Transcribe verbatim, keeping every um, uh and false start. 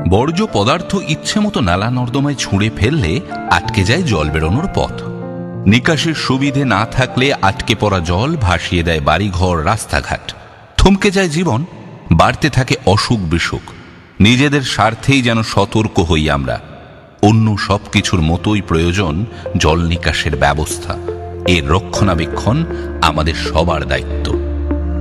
বর্জ্য পদার্থ ইচ্ছে মতো নালা নর্দমায় ছুঁড়ে ফেললে আটকে যায় জল বেরোনোর পথ। নিকাশির সুবিধে না থাকলে আটকে পড়া জল ভাসিয়ে দেয় বাড়িঘর, রাস্তাঘাট। থমকে যায় জীবন, বাড়তে থাকে অসুখ বিসুখ। নিজেদের স্বার্থেই যেন সতর্ক হই আমরা। অন্য সবকিছুর মতোই প্রয়োজন জল নিকাশের ব্যবস্থা। এর রক্ষণাবেক্ষণ আমাদের সবার দায়িত্ব।